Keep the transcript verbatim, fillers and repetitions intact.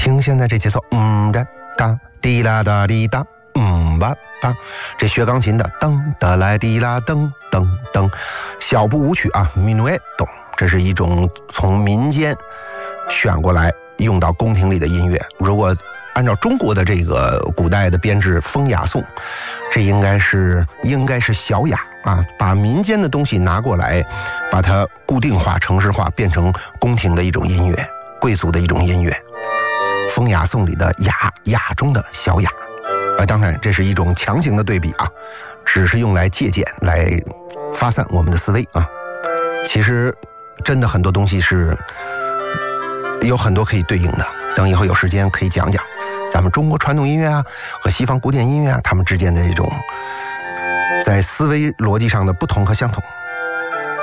听现在这节奏，嗯哒哒滴啦哒滴哒，嗯吧吧，这学钢琴的噔哒来滴啦噔噔噔，小步舞曲啊 ，minuetto， 这是一种从民间选过来用到宫廷里的音乐。如果按照中国的这个古代的编制风雅颂，这应该是应该是小雅啊，把民间的东西拿过来，把它固定化、城市化，变成宫廷的一种音乐，贵族的一种音乐。风雅颂里的雅，雅中的小雅。啊，当然这是一种强行的对比啊，只是用来借鉴，来发散我们的思维啊。其实真的很多东西是有很多可以对应的，等以后有时间可以讲讲咱们中国传统音乐啊和西方古典音乐啊，它们之间的这种在思维逻辑上的不同和相同。